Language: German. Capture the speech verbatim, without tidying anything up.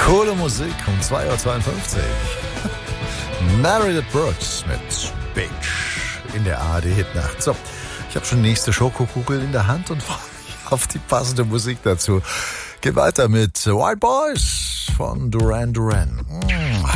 Coole Musik um zwei Uhr zweiundfünfzig. Meredith Brooks mit Bitch in der A R D-Hitnacht. So, ich habe schon die nächste Schokokugel in der Hand und freue mich auf die passende Musik dazu. Geht weiter mit White Boys von Duran Duran.